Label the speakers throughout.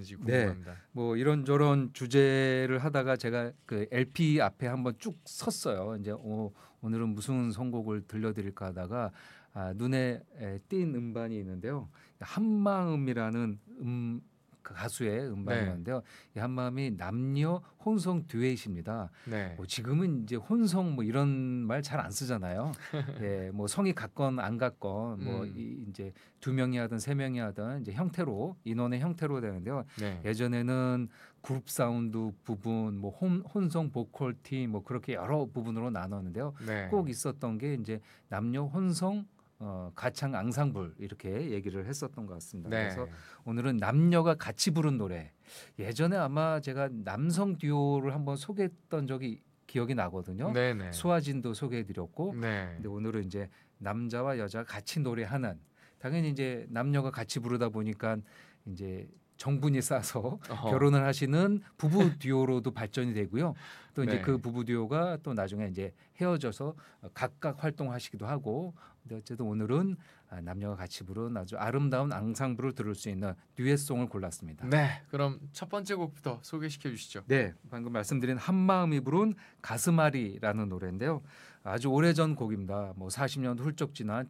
Speaker 1: 있었는지
Speaker 2: 네.
Speaker 1: 궁금합니다.
Speaker 2: 뭐 이런저런 주제를 하다가 제가 그 LP 앞에 한번 쭉 섰어요. 이제 오늘은 무슨 선곡을 들려드릴까 하다가 눈에 띈 음반이 있는데요. 한마음이라는 그 가수의
Speaker 1: 네.
Speaker 2: 음반이었는데요. 이 한마음이 남녀 혼성 듀엣입니다.
Speaker 1: 네.
Speaker 2: 뭐 지금은 이제 혼성 뭐 이런 말 잘 안 쓰잖아요. 예, 뭐 성이 같건 안 같건 뭐 이제 두 명이 하든 세 명이 하든 이제 형태로 인원의 형태로 되는데요.
Speaker 1: 네.
Speaker 2: 예전에는 그룹 사운드 부분, 뭐 혼성 보컬 팀, 뭐 그렇게 여러 부분으로 나눴는데요.
Speaker 1: 네.
Speaker 2: 꼭 있었던 게 이제 남녀 혼성 가창 앙상블 이렇게 얘기를 했었던 것 같습니다.
Speaker 1: 네.
Speaker 2: 그래서 오늘은 남녀가 같이 부른 노래. 예전에 아마 제가 남성 듀오를 한번 소개했던 적이 기억이 나거든요.
Speaker 1: 네네.
Speaker 2: 수아진도 소개해드렸고,
Speaker 1: 네.
Speaker 2: 근데 오늘은 이제 남자와 여자가 같이 노래하는. 당연히 이제 남녀가 같이 부르다 보니까 이제 정분이 싸서 결혼을 하시는 부부 듀오로도 발전이 되고요. 또 이제
Speaker 1: 네.
Speaker 2: 그 부부 듀오가 또 나중에 이제 헤어져서 각각 활동하시기도 하고. 근데 어쨌든 오늘은 남녀가 같이 부른 아주 아름다운 앙상블을 들을 수 있는 듀엣송을 골랐습니다.
Speaker 1: 네. 그럼 첫 번째 곡부터 소개시켜 주시죠.
Speaker 2: 네, 방금 말씀드린 한마음이 부른 가슴앓이라는 노래인데요. 아주 오래전 곡입니다. 뭐 40년 훌쩍 지난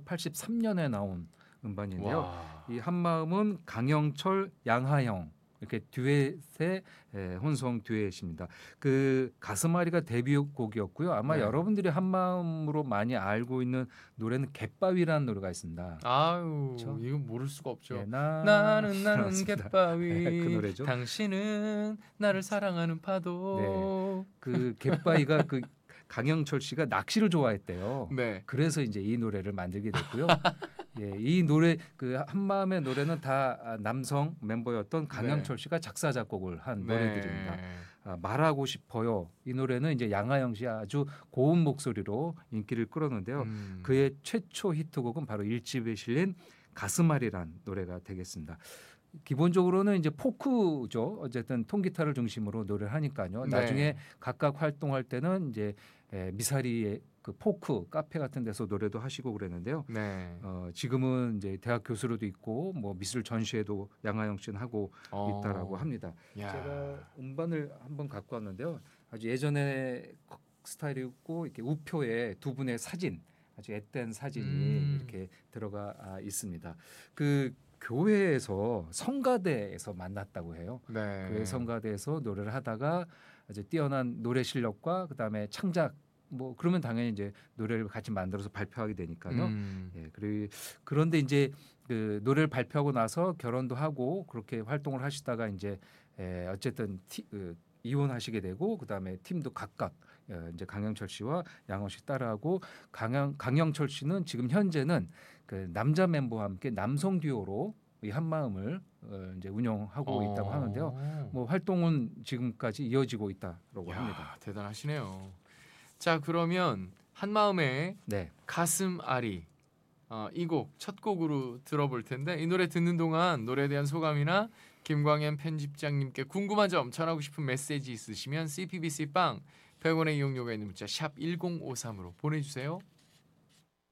Speaker 2: 1983년에 나온 음반인데요.
Speaker 1: 와.
Speaker 2: 이 한마음은 강영철, 양하영 이렇게 듀엣의 혼성 듀엣입니다. 그 가슴앓이가 데뷔곡이었고요. 아마
Speaker 1: 네.
Speaker 2: 여러분들이 한마음으로 많이 알고 있는 노래는 갯바위라는 노래가 있습니다.
Speaker 1: 아유,
Speaker 2: 그렇죠?
Speaker 1: 이건 모를 수가 없죠.
Speaker 2: 예,
Speaker 1: 나는
Speaker 2: 맞습니다.
Speaker 1: 갯바위.
Speaker 2: 그 노래죠.
Speaker 1: 당신은 나를 사랑하는 파도.
Speaker 2: 그 갯바위가 그 강영철 씨가 낚시를 좋아했대요.
Speaker 1: 네.
Speaker 2: 그래서 이제 이 노래를 만들게 됐고요. 예, 이 노래 그 한마음의 노래는 다 남성 멤버였던 강영철 씨가 작사 작곡을 한 노래들입니다. 말하고 싶어요. 이 노래는 이제 양하영 씨 아주 고운 목소리로 인기를 끌었는데요. 그의 최초 히트곡은 바로 1집에 실린 가슴앓이란 노래가 되겠습니다. 기본적으로는 이제 포크죠. 어쨌든 통기타를 중심으로 노래를 하니까요.
Speaker 1: 네.
Speaker 2: 나중에 각각 활동할 때는 이제 미사리의 그 포크 카페 같은 데서 노래도 하시고 그랬는데요.
Speaker 1: 네.
Speaker 2: 지금은 이제 대학 교수로도 있고 뭐 미술 전시회도 양하영 씨는 하고 있다라고 합니다.
Speaker 1: 야.
Speaker 2: 제가 음반을 한번 갖고 왔는데요. 아주 예전에 스타일이었고 이렇게 우표에 두 분의 사진, 아주 앳된 사진이 이렇게 들어가 있습니다. 그 교회에서 성가대에서 만났다고 해요.
Speaker 1: 네.
Speaker 2: 교회 성가대에서 노래를 하다가 이제 뛰어난 노래 실력과 그다음에 창작 뭐 그러면 당연히 이제 노래를 같이 만들어서 발표하게 되니까요. 예, 그런데 이제 그 노래를 발표하고 나서 결혼도 하고 그렇게 활동을 하시다가 이제 어쨌든 이혼하시게 되고 그다음에 팀도 각각 이제 강영철 씨와 양호 씨 따라하고 강영철 씨는 지금 현재는 그 남자 멤버와 함께 남성 듀오로 이 한마음을 이제 운영하고 있다고 하는데요. 뭐 활동은 지금까지 이어지고 있다라고 합니다.
Speaker 1: 대단하시네요. 자, 그러면 한마음의
Speaker 2: 네.
Speaker 1: 가슴앓이 이 곡 첫 곡으로 들어볼 텐데 이 노래 듣는 동안 노래에 대한 소감이나 김광현 편집장님께 궁금한 점 전하고 싶은 메시지 있으시면 CPBC 빵 100원의 이용료가 있는 문자 샵 1053으로 보내주세요.